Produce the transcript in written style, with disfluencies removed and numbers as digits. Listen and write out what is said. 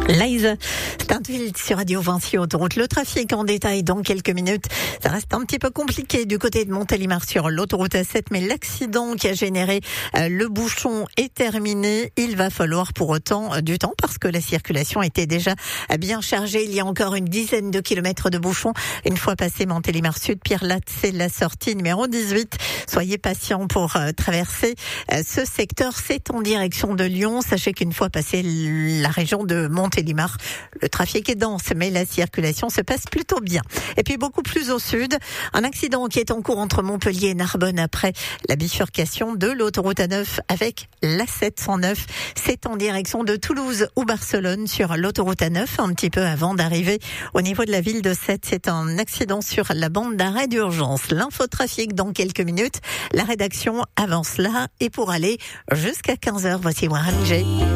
Liza Steintville sur Radio Vinci Autoroute. Le trafic en détail dans quelques minutes. Ça reste un petit peu compliqué du côté de Montélimar sur l'autoroute A7, mais l'accident qui a généré le bouchon est terminé. Il va falloir pour autant du temps parce que la circulation était déjà bien chargée. Il y a encore une dizaine de kilomètres de bouchons. Une fois passé Montélimar Sud, Pierre-Latte, c'est la sortie numéro 18. Soyez patients pour traverser ce secteur. C'est en direction de Lyon. Sachez qu'une fois passé la région de Montélimar, le trafic est dense, mais la circulation se passe plutôt bien. Et puis beaucoup plus au sud, un accident qui est en cours entre Montpellier et Narbonne après la bifurcation de l'autoroute A9 avec la 709. C'est en direction de Toulouse ou Barcelone sur l'autoroute A9, un petit peu avant d'arriver au niveau de la ville de Sète. C'est un accident sur la bande d'arrêt d'urgence. L'infotrafic dans quelques minutes. La rédaction avance là et pour aller jusqu'à 15h, voici Warren J.